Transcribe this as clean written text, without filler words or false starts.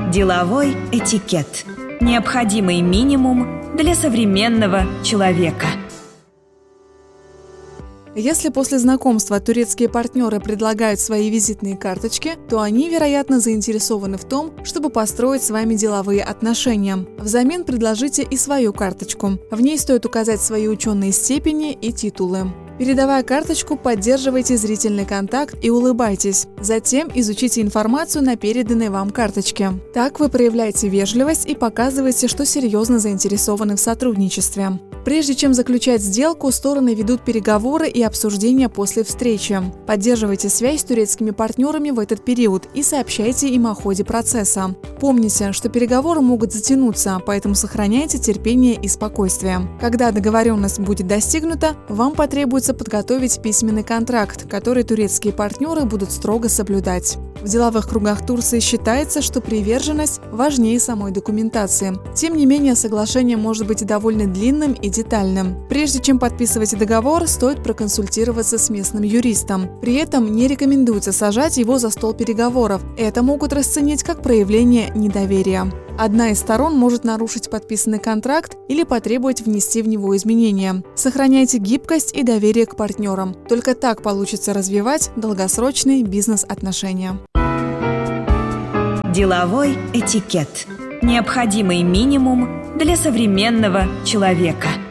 Деловой этикет. Необходимый минимум для современного человека. Если после знакомства турецкие партнеры предлагают свои визитные карточки, то они, вероятно, заинтересованы в том, чтобы построить с вами деловые отношения. Взамен предложите и свою карточку. В ней стоит указать свои ученые степени и титулы. Передавая карточку, поддерживайте зрительный контакт и улыбайтесь. Затем изучите информацию на переданной вам карточке. Так вы проявляете вежливость и показываете, что серьезно заинтересованы в сотрудничестве. Прежде чем заключать сделку, стороны ведут переговоры и обсуждения после встречи. Поддерживайте связь с турецкими партнерами в этот период и сообщайте им о ходе процесса. Помните, что переговоры могут затянуться, поэтому сохраняйте терпение и спокойствие. Когда договоренность будет достигнута, вам потребуется подготовить письменный контракт, который турецкие партнеры будут строго соблюдать. В деловых кругах Турции считается, что приверженность важнее самой документации. Тем не менее, соглашение может быть и довольно длинным и детальным. Прежде чем подписывать договор, стоит проконсультироваться с местным юристом. При этом не рекомендуется сажать его за стол переговоров. Это могут расценить как проявление недоверия. Одна из сторон может нарушить подписанный контракт или потребовать внести в него изменения. Сохраняйте гибкость и доверие к партнерам. Только так получится развивать долгосрочные бизнес-отношения. Деловой этикет. Необходимый минимум для современного человека.